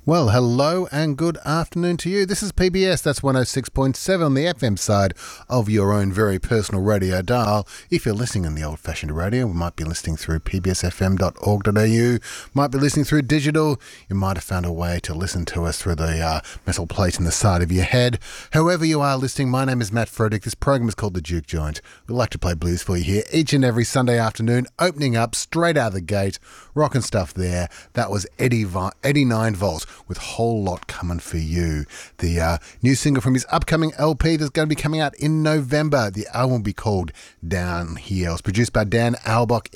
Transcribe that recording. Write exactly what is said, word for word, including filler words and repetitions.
Well, hello and good afternoon to you. This is P B S, that's one oh six point seven on the F M side of your own very personal radio dial. If you're listening on the old-fashioned radio, we might be listening through p b s f m dot org dot a u, might be listening through digital, you might have found a way to listen to us through the uh, metal plate in the side of your head. However you are listening, my name is Matt Frederick. This program is called The Duke Joint. We like to play blues for you here each and every Sunday afternoon, opening up straight out of the gate, rocking stuff there. That was Eddie Vi- eighty-nine volts. With Whole Lot Coming For You, the uh, new single from his upcoming L P that's going to be coming out in November. The album will be called Down Here. It was produced by Dan Albach.